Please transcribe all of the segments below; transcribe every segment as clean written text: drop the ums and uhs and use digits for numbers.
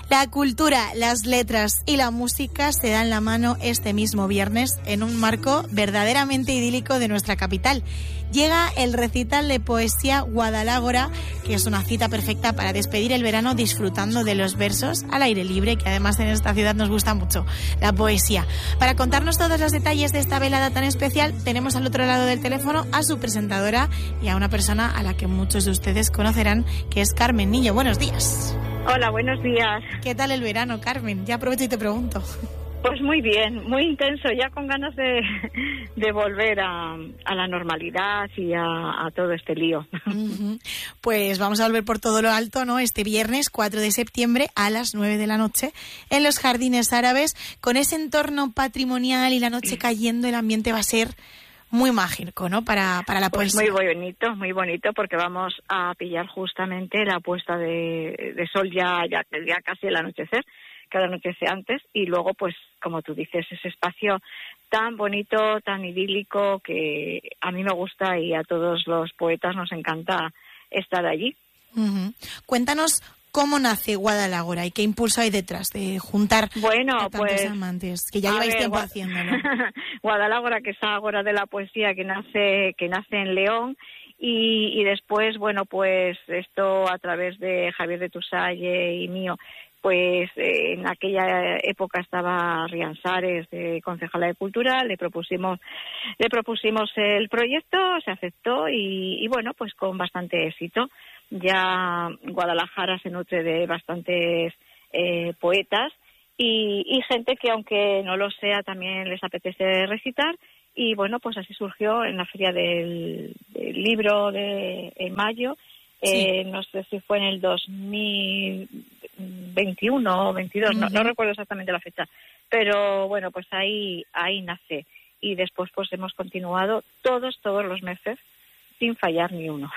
La cultura, las letras y la música se dan la mano este mismo viernes en un marco verdaderamente idílico de nuestra capital. Llega el recital de poesía Guadalágora, que es una cita perfecta para despedir el verano disfrutando de los versos al aire libre, que además en esta ciudad nos gusta mucho la poesía. Para contarnos todos los detalles de esta velada tan especial, tenemos al otro lado del teléfono a su presentadora y a una persona a la que muchos de ustedes conocerán, que es Carmen Niño. Buenos días. Hola, buenos días. ¿Qué tal el verano, Carmen? Ya aprovecho y te pregunto. Pues muy bien, muy intenso, ya con ganas de volver a la normalidad y a todo este lío. Uh-huh. Pues vamos a volver por todo lo alto, ¿no? Este viernes 4 de septiembre a las 9 de la noche en los Jardines Árabes, con ese entorno patrimonial y la noche cayendo, el ambiente va a ser muy mágico, ¿no? Para la poesía. Pues muy bonito, porque vamos a pillar justamente la puesta de sol ya casi el anochecer, que anochece antes, y luego, pues, como tú dices, ese espacio tan bonito, tan idílico, que a mí me gusta y a todos los poetas nos encanta estar allí. Uh-huh. Cuéntanos cómo nace Guadalágora y qué impulso hay detrás de juntar a tantos amantes, que ya lleváis tiempo haciéndolo. Guadalágora, que es Ágora de la poesía, que nace en León, y después, bueno, pues esto a través de Javier de Tusalle y mío. Pues en aquella época estaba Rian Sares, de concejala de Cultura, le propusimos el proyecto, se aceptó y bueno, pues con bastante éxito. Ya Guadalajara se nutre de bastantes poetas y gente que, aunque no lo sea, también les apetece recitar. Y bueno, pues así surgió en la Feria del Libro en mayo. Sí. No sé si fue en el 2021 o 22, uh-huh. no recuerdo exactamente la fecha, pero bueno, pues ahí nace, y después pues hemos continuado todos los meses sin fallar ni uno.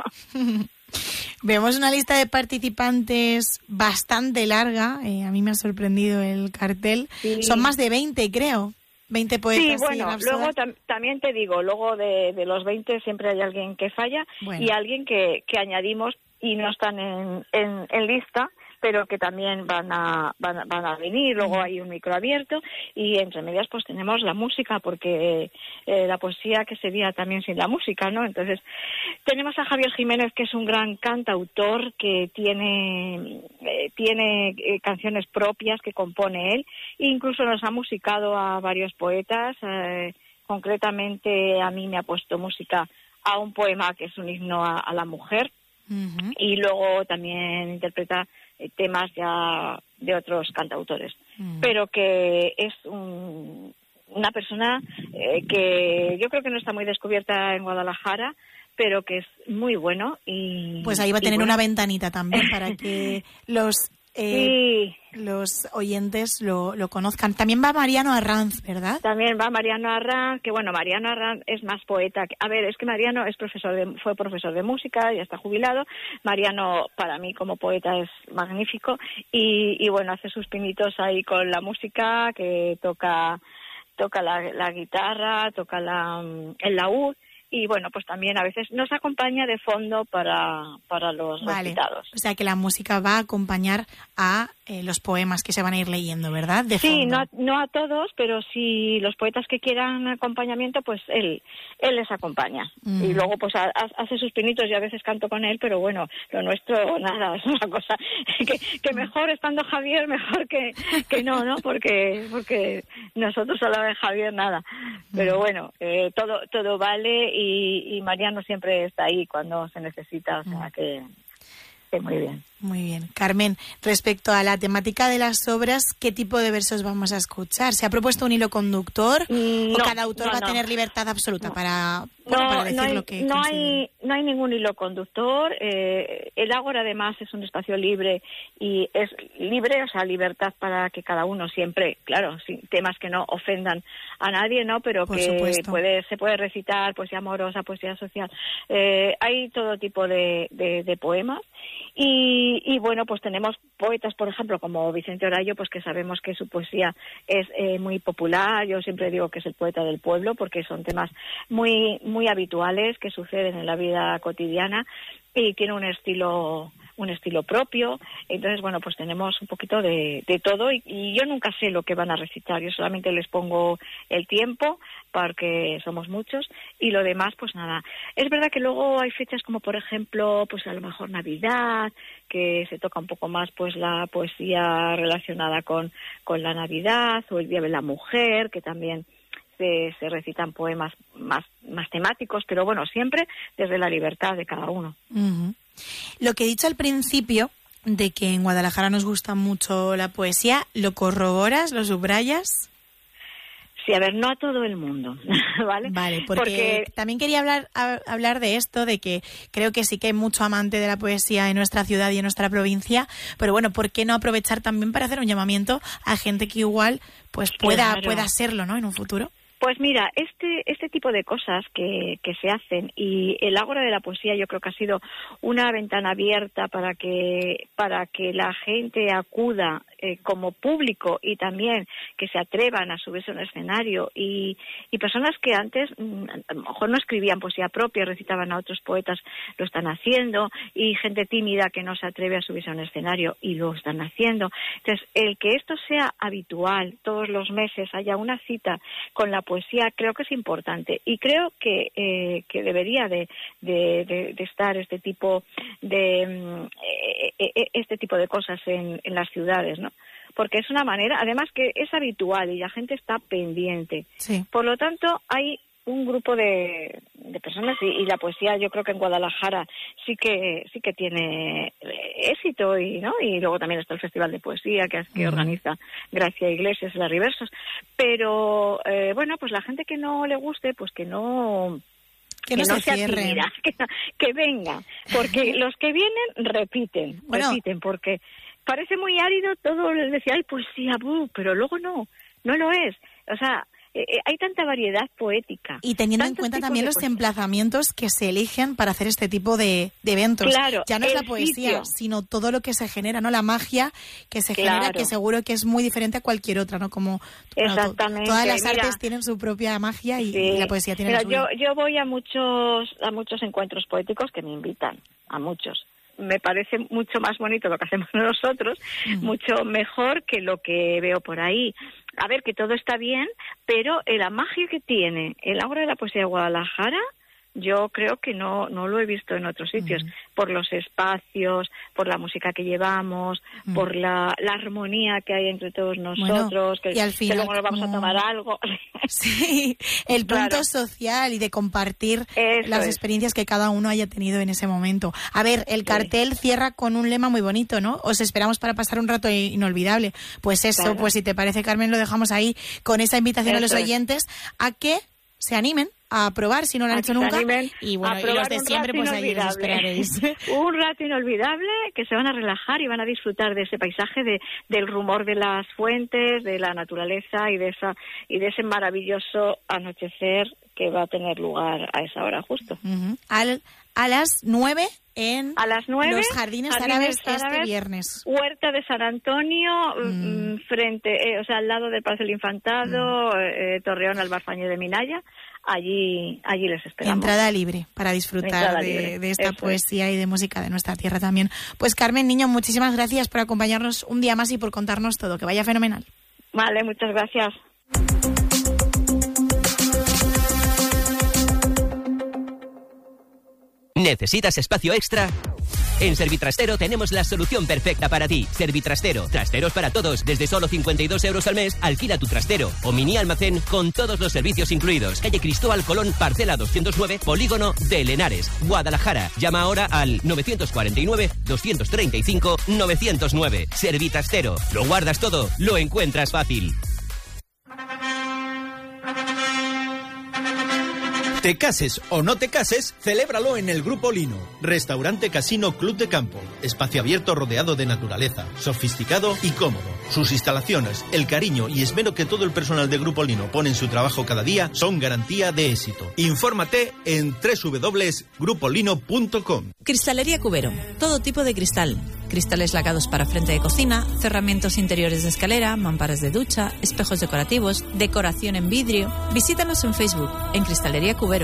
Vemos una lista de participantes bastante larga, a mí me ha sorprendido el cartel, sí. Son más de 20, creo. 20 poetas. Sí, bueno, luego también te digo, luego de los 20 siempre hay alguien que falla, bueno, y alguien que añadimos y no están en lista, pero que también van a venir. Luego hay un micro abierto y entre medias pues tenemos la música, porque la poesía que sería también sin la música, ¿no? Entonces tenemos a Javier Jiménez, que es un gran cantautor, que tiene canciones propias que compone él, e incluso nos ha musicado a varios poetas. Concretamente a mí me ha puesto música a un poema que es un himno a la mujer, uh-huh. Y luego también interpreta temas ya de otros cantautores, pero que es una persona que yo creo que no está muy descubierta en Guadalajara, pero que es muy bueno. Y pues ahí va a tener una ventanita también para que los oyentes lo conozcan. También va Mariano Arranz, ¿verdad? También va Mariano Arranz, que bueno, Mariano Arranz es más poeta. A ver, es que Mariano fue profesor de música, ya está jubilado. Mariano, para mí, como poeta, es magnífico. Y bueno, hace sus pinitos ahí con la música, que toca la guitarra, toca el laúd. Y bueno, pues también a veces nos acompaña de fondo para los recitados. O sea que la música va a acompañar a los poemas que se van a ir leyendo, ¿verdad? Sí, no a todos, pero si los poetas que quieran acompañamiento, pues él les acompaña. Y luego pues hace sus pinitos, y a veces canto con él, pero bueno, lo nuestro nada, es una cosa que mejor estando Javier, mejor que no, porque nosotros a la de Javier nada. Pero bueno, todo vale. Y Mariano siempre está ahí cuando se necesita, o sea que muy bien. Muy bien. Carmen, respecto a la temática de las obras, ¿qué tipo de versos vamos a escuchar? ¿Se ha propuesto un hilo conductor o cada autor va a tener libertad absoluta para decir lo que considere? No hay ningún hilo conductor. El Ágora, además, es un espacio libre, y es libre, o sea, libertad para que cada uno siempre, claro, sin temas que no ofendan a nadie, ¿no? Pero por que se puede recitar poesía amorosa, poesía social. Hay todo tipo de poemas. Y Y bueno, pues tenemos poetas, por ejemplo, como Vicente Orayo, pues que sabemos que su poesía es muy popular. Yo siempre digo que es el poeta del pueblo, porque son temas muy, muy habituales que suceden en la vida cotidiana, y tiene un estilo propio. Entonces, bueno, pues tenemos un poquito de todo, y yo nunca sé lo que van a recitar. Yo solamente les pongo el tiempo, porque somos muchos, y lo demás, pues nada. Es verdad que luego hay fechas como, por ejemplo, pues a lo mejor Navidad, que se toca un poco más pues la poesía relacionada con la Navidad, o el Día de la Mujer, que también se recitan poemas más temáticos, pero bueno, siempre desde la libertad de cada uno. Uh-huh. Lo que he dicho al principio, de que en Guadalajara nos gusta mucho la poesía, ¿lo corroboras, lo subrayas? Sí, a ver, no a todo el mundo, ¿vale? Vale, porque también quería hablar de esto, de que creo que sí que hay mucho amante de la poesía en nuestra ciudad y en nuestra provincia, pero bueno, ¿por qué no aprovechar también para hacer un llamamiento a gente que igual pues pueda serlo, ¿no?, en un futuro? Pues mira, este tipo de cosas que se hacen, y el Ágora de la Poesía, yo creo que ha sido una ventana abierta para que la gente acuda como público, y también que se atrevan a subirse a un escenario, y personas que antes a lo mejor no escribían poesía propia, recitaban a otros poetas, lo están haciendo, y gente tímida que no se atreve a subirse a un escenario y lo están haciendo. Entonces, el que esto sea habitual, todos los meses haya una cita con la poesía, creo que es importante, y creo que debería de estar este tipo de cosas en las ciudades, ¿no? Porque es una manera, además que es habitual y la gente está pendiente. Sí. Por lo tanto, hay un grupo de personas, y la poesía, yo creo que en Guadalajara sí que tiene éxito, y luego también está el Festival de Poesía que organiza Gracia Iglesias, la Riversos, pero bueno, pues la gente que no le guste, pues que no se cierre, que venga, porque los que vienen repiten, porque parece muy árido todo, les decía, ay, poesía, pero luego no lo es, o sea, hay tanta variedad poética. Y teniendo en cuenta también los emplazamientos que se eligen para hacer este tipo de eventos. Claro, ya no es la poesía, sino todo lo que se genera, ¿no? La magia que se genera, que seguro que es muy diferente a cualquier otra, ¿no? Como exactamente. Todas las artes tienen su propia magia, y la poesía tiene la suya. Yo voy a muchos encuentros poéticos que me invitan, a muchos. Me parece mucho más bonito lo que hacemos nosotros, mucho mejor que lo que veo por ahí. A ver, que todo está bien, pero la magia que tiene el Ágora de la Poesía de Guadalajara, yo creo que no lo he visto en otros sitios, por los espacios, por la música que llevamos, por la armonía que hay entre todos nosotros, que luego nos vamos a tomar algo. Sí, el punto social y de compartir las experiencias que cada uno haya tenido en ese momento. A ver, el cartel cierra con un lema muy bonito, ¿no? Os esperamos para pasar un rato inolvidable. Pues eso, pues si te parece, Carmen, lo dejamos ahí con esa invitación a los oyentes a que se animen a probar si no lo han hecho nunca, y bueno, y los de siempre, pues ahí los esperaréis. Un rato inolvidable, que se van a relajar y van a disfrutar de ese paisaje, del rumor de las fuentes, de la naturaleza, y de ese maravilloso anochecer que va a tener lugar a esa hora justo. A las 9 en los Jardines Árabes este viernes. Huerta de San Antonio, frente, al lado del Palacio del Infantado, Torreón, Albarfañe de Minaya. Allí les esperamos. Entrada libre para disfrutar de esta poesía y de música de nuestra tierra también. Pues Carmen Niño, muchísimas gracias por acompañarnos un día más y por contarnos todo. Que vaya fenomenal. Vale, muchas gracias. ¿Necesitas espacio extra? En Servitrastero tenemos la solución perfecta para ti. Servitrastero, trasteros para todos, desde solo 52 euros al mes. Alquila tu trastero o mini almacén con todos los servicios incluidos. Calle Cristóbal Colón, parcela 209, Polígono de Lenares, Guadalajara. Llama ahora al 949-235-909. Servitrastero, lo guardas todo, lo encuentras fácil. Te cases o no te cases, celébralo en el Grupo Lino. Restaurante Casino Club de Campo. Espacio abierto rodeado de naturaleza, sofisticado y cómodo. Sus instalaciones, el cariño y esmero que todo el personal de Grupo Lino pone en su trabajo cada día son garantía de éxito. Infórmate en www.grupolino.com. Cristalería Cubero. Todo tipo de cristal. cristales lacrados para frente de cocina, cerramientos interiores de escalera, mamparas de ducha, espejos decorativos, decoración en vidrio. Visítanos en Facebook, en Cristalería Cubero,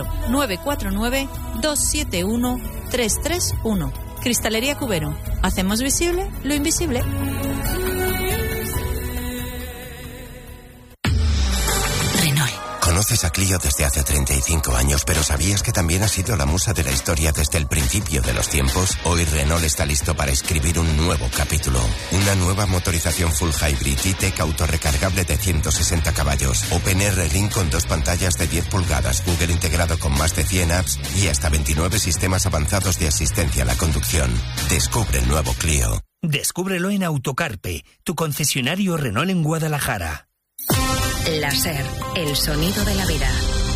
949-271-331. Cristalería Cubero. Hacemos visible lo invisible. Conoces a Clio desde hace 35 años, pero ¿sabías que también ha sido la musa de la historia desde el principio de los tiempos? Hoy Renault está listo para escribir un nuevo capítulo. Una nueva motorización full hybrid E-Tech autorrecargable de 160 caballos. OpenR Link con 2 pantallas de 10 pulgadas, Google integrado con más de 100 apps y hasta 29 sistemas avanzados de asistencia a la conducción. Descubre el nuevo Clio. Descúbrelo en Autocarpe, tu concesionario Renault en Guadalajara. La SER, el sonido de la vida.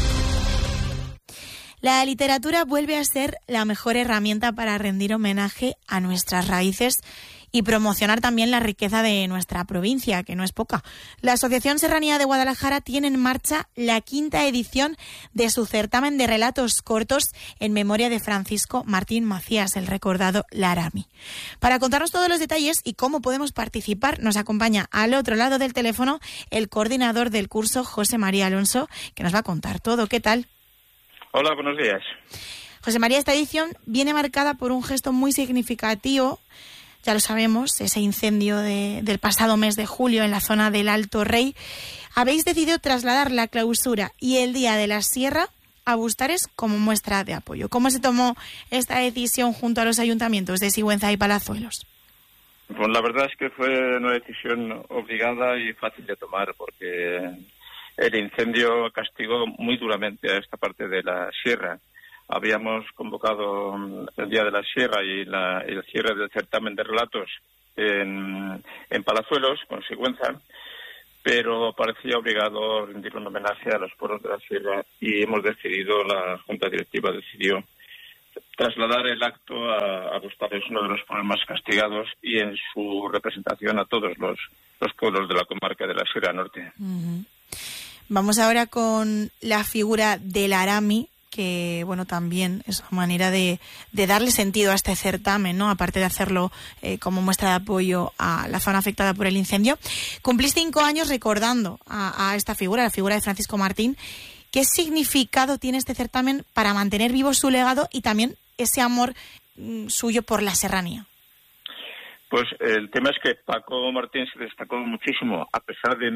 La literatura vuelve a ser la mejor herramienta para rendir homenaje a nuestras raíces y promocionar también la riqueza de nuestra provincia, que no es poca. La Asociación Serranía de Guadalajara tiene en marcha la 5ª edición de su certamen de relatos cortos en memoria de Francisco Martín Macías, el recordado Larami. Para contarnos todos los detalles y cómo podemos participar, nos acompaña al otro lado del teléfono el coordinador del curso, José María Alonso, que nos va a contar todo. ¿Qué tal? Hola, buenos días. José María, esta edición viene marcada por un gesto muy significativo. Ya lo sabemos, ese incendio del pasado mes de julio en la zona del Alto Rey. Habéis decidido trasladar la clausura y el Día de la Sierra a Bustares como muestra de apoyo. ¿Cómo se tomó esta decisión junto a los ayuntamientos de Sigüenza y Palazuelos? Pues la verdad es que fue una decisión obligada y fácil de tomar, porque el incendio castigó muy duramente a esta parte de la sierra. Habíamos convocado el Día de la Sierra y el cierre del certamen de relatos en Palazuelos, con Sigüenza, pero parecía obligado rendir un homenaje a los pueblos de la Sierra y hemos decidido, la Junta Directiva decidió trasladar el acto a Bustares, uno de los pueblos más castigados, y en su representación a todos los pueblos de la comarca de la Sierra Norte. Uh-huh. Vamos ahora con la figura del Larami, que bueno, también es una manera de darle sentido a este certamen, ¿no? Aparte de hacerlo como muestra de apoyo a la zona afectada por el incendio. Cumplís 5 años recordando a esta figura, la figura de Francisco Martín. ¿Qué significado tiene este certamen para mantener vivo su legado y también ese amor suyo por la serranía? Pues el tema es que Paco Martín se destacó muchísimo, a pesar de